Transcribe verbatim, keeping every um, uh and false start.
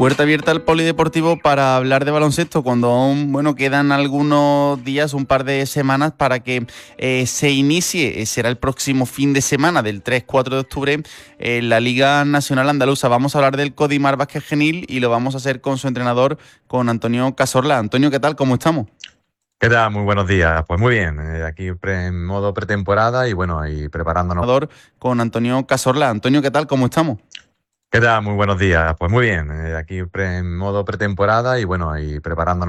Puerta abierta al Polideportivo para hablar de baloncesto cuando aún, bueno, quedan algunos días, un par de semanas para que eh, se inicie, eh, será el próximo fin de semana del tres cuatro de octubre en eh, la Liga Nacional Andaluza. Vamos a hablar del Codimar Básquet Genil y lo vamos a hacer con su entrenador, con Antonio Cazorla. Antonio, ¿qué tal? ¿Cómo estamos? ¿Qué tal? Muy buenos días. Pues muy bien, eh, aquí pre- en modo pretemporada y bueno, y preparándonos. Con Antonio Cazorla. Antonio, ¿qué tal? ¿Cómo estamos? ¿Qué tal? Muy buenos días. Pues muy bien, eh, aquí pre- en modo pretemporada y bueno, y preparándonos